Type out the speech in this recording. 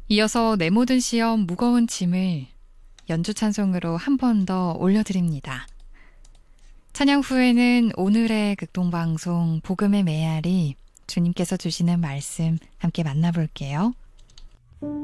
이어서 내 모든 시험 무거운 짐을 연주 찬송으로 한 번 더 올려드립니다. 찬양 후에는 오늘의 극동방송 복음의 메아리 주님께서 주시는 말씀 함께 만나볼게요.